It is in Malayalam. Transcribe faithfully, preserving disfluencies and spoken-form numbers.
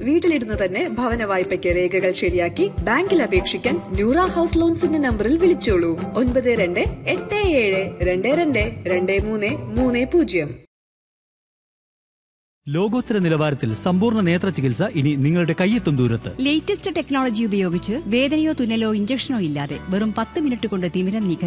വീട്ടിലിരുന്ന് തന്നെ ഭവന വായ്പയ്ക്ക് രേഖകൾ ശരിയാക്കി ബാങ്കിൽ അപേക്ഷിക്കാൻ ന്യൂറ ഹൗസ് ലോൺസിന്റെ നമ്പറിൽ വിളിച്ചോളൂ ഒൻപത് രണ്ട് എട്ട് ഏഴ് രണ്ട് രണ്ട് രണ്ട് മൂന്ന് മൂന്ന് പൂജ്യം. ലോകോത്തര നിലവാരത്തിൽ സമ്പൂർണ്ണ നേത്ര ചികിത്സ ഇനി നിങ്ങളുടെ കയ്യെത്തും ദൂരത്ത്. ലേറ്റസ്റ്റ് ടെക്നോളജി ഉപയോഗിച്ച് വേദനയോ തുന്നലോ ഇഞ്ചക്ഷനോ ഇല്ലാതെ വെറും പത്ത് മിനിറ്റ് കൊണ്ട് തിമിരം നീക്കം